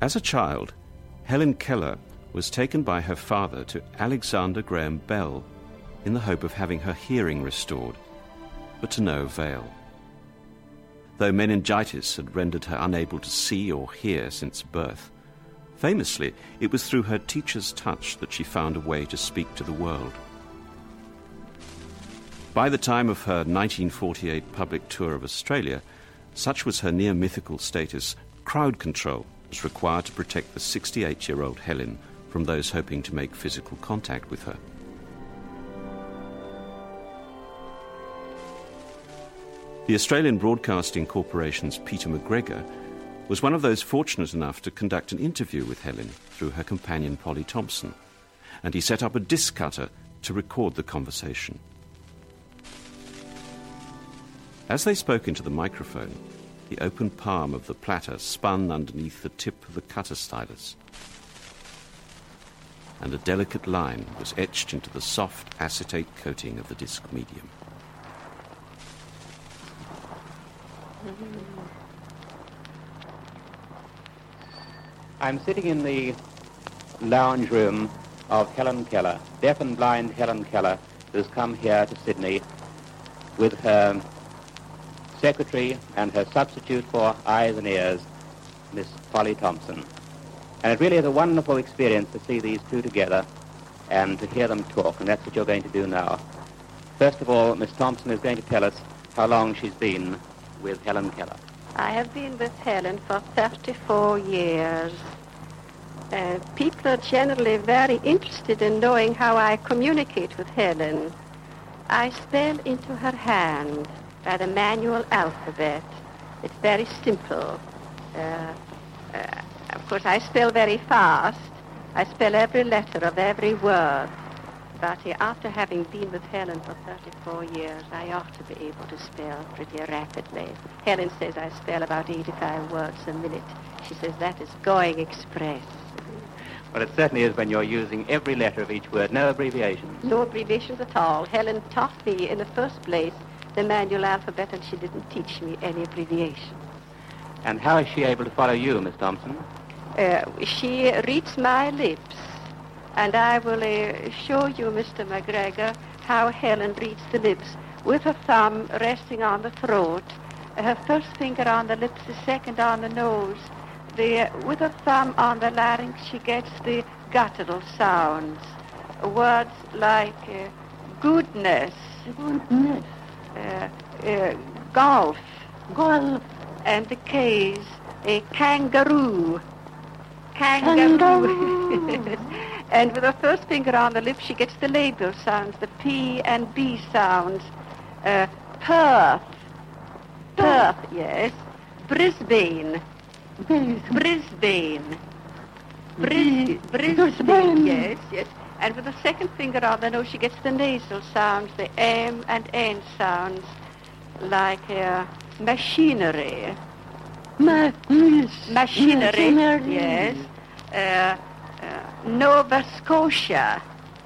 As a child, Helen Keller was taken by her father to Alexander Graham Bell in the hope of having her hearing restored, but to no avail. Though meningitis had rendered her unable to see or hear since birth, famously it was through her teacher's touch that she found a way to speak to the world. By the time of her 1948 public tour of Australia, such was her near-mythical status, crowd control was required to protect the 68-year-old Helen from those hoping to make physical contact with her. The Australian Broadcasting Corporation's Peter McGregor was one of those fortunate enough to conduct an interview with Helen through her companion Polly Thompson, and he set up a disc cutter to record the conversation. As they spoke into the microphone, the open palm of the platter spun underneath the tip of the cutter stylus, and a delicate line was etched into the soft acetate coating of the disc medium. I'm sitting in the lounge room of Helen Keller, deaf and blind Helen Keller, who's come here to Sydney with her secretary and her substitute for eyes and ears, Miss Polly Thompson. And it really is a wonderful experience to see these two together and to hear them talk, and that's what you're going to do now. First of all, Miss Thompson is going to tell us how long she's been with Helen Keller. I have been with Helen for 34 years. People are generally very interested in knowing how I communicate with Helen. I spell into her hand by the manual alphabet. It's very simple. Of course, I spell very fast. I spell every letter of every word. But after having been with Helen for 34 years, I ought to be able to spell pretty rapidly. Helen says I spell about 85 words a minute. She says that is going express. Well, it certainly is when you're using every letter of each word, no abbreviations. No abbreviations at all. Helen taught me in the first place the manual alphabet, and she didn't teach me any abbreviations. And how is she able to follow you, Miss Thompson? She reads my lips. And I will show you, Mr. McGregor, how Helen reads the lips. With her thumb resting on the throat, her first finger on the lips, the second on the nose. With her thumb on the larynx, she gets the guttural sounds. Words like goodness, golf, and the K's, a kangaroo. And with her first finger on the lip, she gets the labial sounds, the P and B sounds. Perth, yes. Brisbane, Brisbane, yes. And with the second finger on the nose, she gets the nasal sounds, the M and N sounds, like machinery. Machinery, yes. Nova Scotia.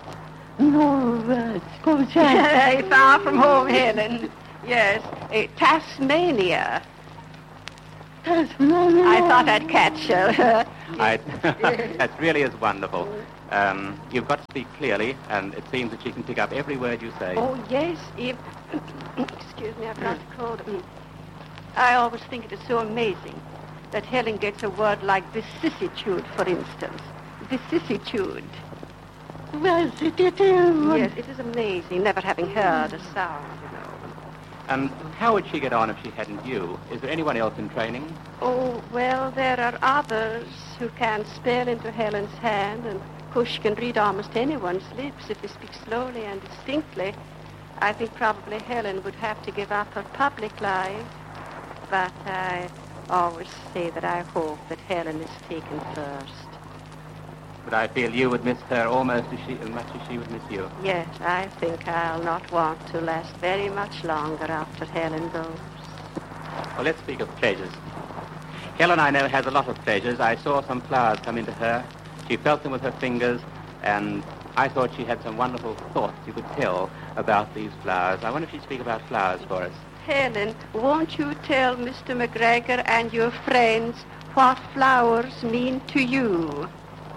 Nova Scotia. Far from home, Helen. Yes. Tasmania. Tasmania. I thought I'd catch her. That really is wonderful. You've got to speak clearly, and it seems that she can pick up every word you say. Oh, yes. Excuse me, I've got a cold. I always think it is so amazing that Helen gets a word like vicissitude, for instance. Vicissitude. Yes, it is. Yes, it is amazing, never having heard a sound, you know. And how would she get on if she hadn't you? Is there anyone else in training? Oh, well, there are others who can spell into Helen's hand, and of course she can read almost anyone's lips if they speak slowly and distinctly. I think probably Helen would have to give up her public life, but I always say that I hope that Helen is taken first. But I feel you would miss her almost as much as she would miss you. Yes, I think I'll not want to last very much longer after Helen goes. Well, let's speak of pleasures. Helen, I know, has a lot of pleasures. I saw some flowers come into her. She felt them with her fingers, and I thought she had some wonderful thoughts you could tell about these flowers. I wonder if you'd speak about flowers for us. Helen, won't you tell Mr. McGregor and your friends what flowers mean to you?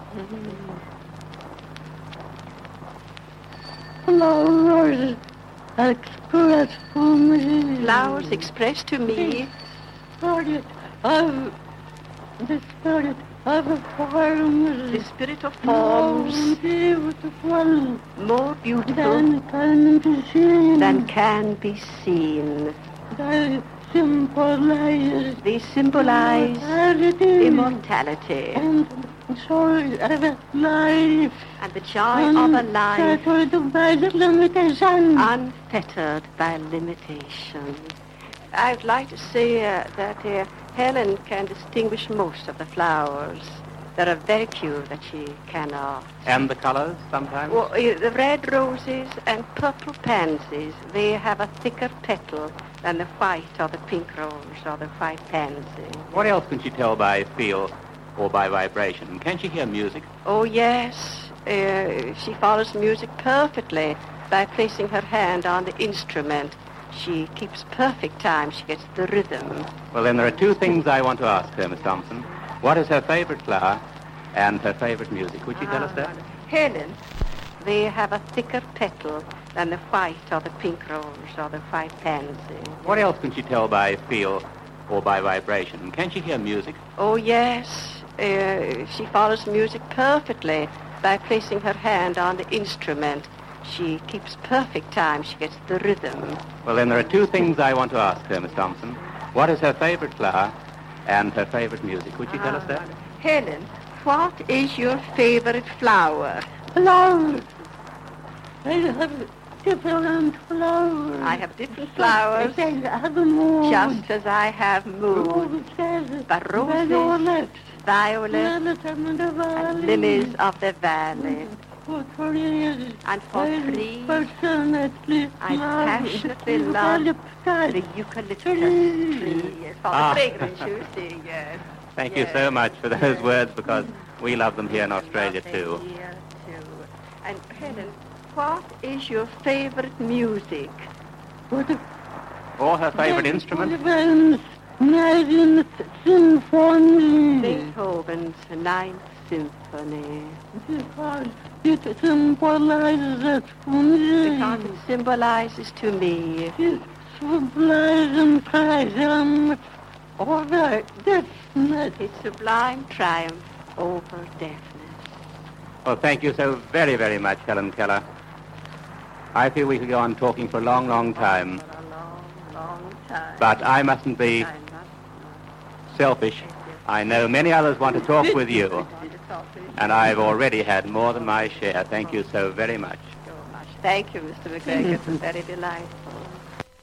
Flowers express to me. Flowers express to me The spirit of forms. the spirit of forms More beautiful more beautiful than can be seen. than can be seen. They symbolize They symbolize immortality immortality and joy of a life and the joy of a life unfettered by the limitation. unfettered by limitation. I'd like to say that Helen can distinguish most of the flowers. There are very few that she cannot. And the colors sometimes? Well, the red roses and purple pansies, they have a thicker petal than the white or the pink rose or the white pansy. What else can she tell by feel or by vibration? Can she hear music? Oh, yes. She follows music perfectly by placing her hand on the instrument. She keeps perfect time. She gets the rhythm. Well, then there are two things I want to ask her, Miss Thompson. What is her favorite flower and her favorite music? Would you tell us that? Helen, they have a thicker petal than the white or the pink rose or the white pansy. What else can she tell by feel or by vibration? Can she hear music? Oh, yes. She follows music perfectly by placing her hand on the instrument. She keeps perfect time. She gets the rhythm. Well, then there are two things I want to ask her, Miss Thompson. What is her favorite flower and her favorite music? Would you tell us that? Helen, what is your favorite flower? Flowers. I have different flowers. I have different flowers, I have mood. just as I have mood. Roses. But roses, Violets. violets, Violets and the valley. and lilies of the valley. For trees. And for trees, Passionately I passionately love the eucalyptus tree. Yes, for Ah. the fragrance, you see, yes. Thank you Yes. so much for those words, because we love them here in Australia Love too. them here, too. And Helen, what is your favorite music? Or her favorite instrument? Beethoven's Ninth Symphony. Beethoven's Ninth Symphony. Because it symbolizes to me. Because it symbolizes to me It symbolizes triumph over deafness. its sublime triumph over deafness. Well, thank you so very, very much, Helen Keller. I feel we could go on talking for a long, long time, For a long, long time. but I mustn't be I'm not selfish. I know many others want to talk with you, and I've already had more than my share. Thank you so very much. so much. Thank you, Mr. McGregor. It's very delightful.